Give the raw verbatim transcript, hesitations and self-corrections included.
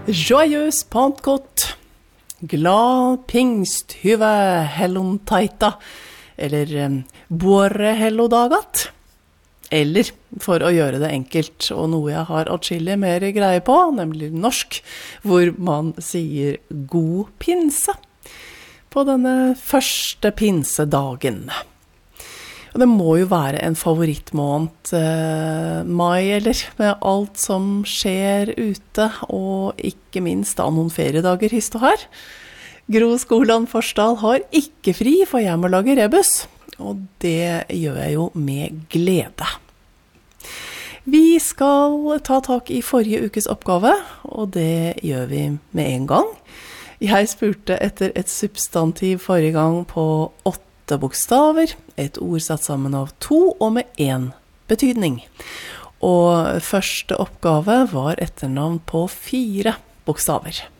Joyeuse Pentecôte, glad pingsthyve hellontaita, eller um, buore hellodagat. Eller, for å gjøre det enkelt, og noe jeg har atskillig mer greie på, nemlig norsk, hvor man sier god pinse på denne første pinsedagen. Og det må jo være en favorittmåned, eh, mai, eller, med alt som skjer ute, og ikke minst da noen feriedager hist og her. Gro Skoland Forsdal har ikke fri, for jeg må lage rebus, og det gjør jeg jo med glede. Vi skal ta tak i forrige ukes oppgave, og det gjør vi med en gang. Jeg spurte etter et substantiv forrige gang på åtte bokstaver, et ord satt sammen av to og med en betydning. Og første oppgave var etternavn på fire bokstaver.